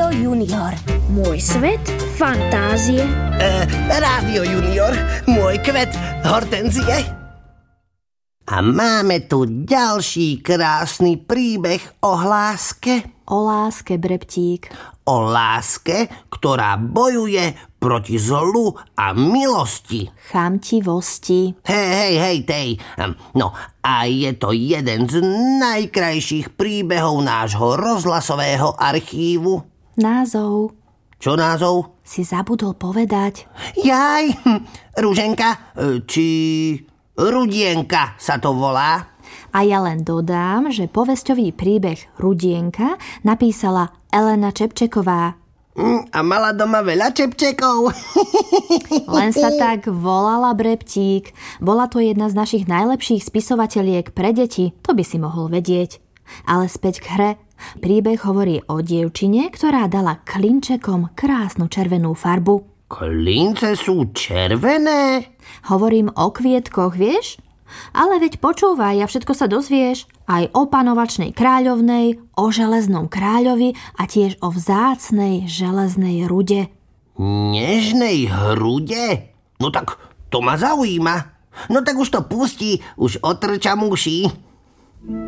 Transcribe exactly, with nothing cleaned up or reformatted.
Rádio Junior. Môj svet fantázie. E, Rádio Junior, môj kvet hortenzie. A máme tu ďalší krásny príbeh o láske. O láske, Breptík. O láske, ktorá bojuje proti zlu a milosti. Chamtivosti. Hej, hej, hej, tej. No, a je to jeden z najkrajších príbehov nášho rozhlasového archívu. Názov. Čo názov? Si zabudol povedať. Jaj, Ruženka, či Rudienka sa to volá. A ja len dodám, že povesťový príbeh Rudienka napísala Elena Čepčeková. Mm, a mala doma veľa čepčekov. Len sa tak volala, Breptík. Bola to jedna z našich najlepších spisovateľiek pre deti, to by si mohol vedieť. Ale späť k hre. Príbeh hovorí o dievčine, ktorá dala klinčekom krásnu červenú farbu. Klince sú červené? Hovorím o kvietkoch, vieš? Ale veď počúvaj, a všetko sa dozvieš. Aj o panovačnej kráľovnej, o železnom kráľovi a tiež o vzácnej železnej rude. Nežnej hrude? No tak to ma zaujíma. No tak už to pustí, už otrčam uši.